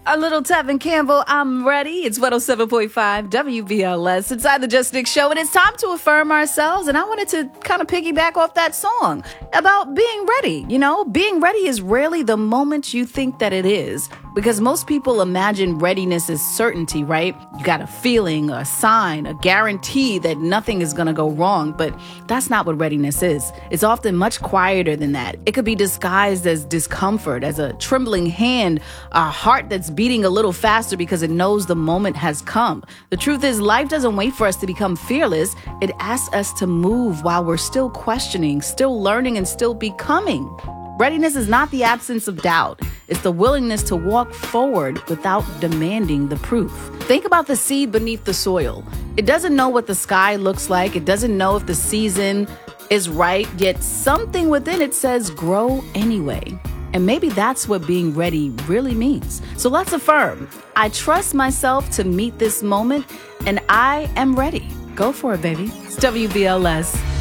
A little Tevin Campbell, I'm ready. It's 107.5 WBLS inside the Just Nick Show, and it's time to affirm ourselves. And I wanted to kind of piggyback off that song about being ready. You know, being ready is rarely the moment you think that it is, because most people imagine readiness as certainty, right? You got a feeling, a sign, a guarantee that nothing is going to go wrong, but that's not what readiness is. It's often much quieter than that. It could be disguised as discomfort, as a trembling hand, a heart that's beating a little faster because it knows the moment has come. The truth is, life doesn't wait for us to become fearless. It asks us to move while we're still questioning, still learning, and still becoming. Readiness is not the absence of doubt. It's the willingness to walk forward without demanding the proof. Think about the seed beneath the soil. It doesn't know what the sky looks like. It doesn't know if the season is right, yet something within it says grow anyway. And maybe that's what being ready really means. So let's affirm, I trust myself to meet this moment, and I am ready. Go for it, baby. It's WBLS.